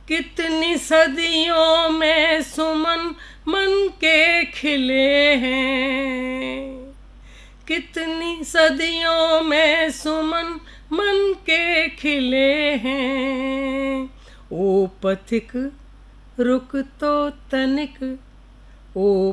कितनी सदियों में सुमन मन के खिले हैं, कितनी सदियों में सुमन मन के खिले हैं। ओ पथिक रुक तो तनिक, ओ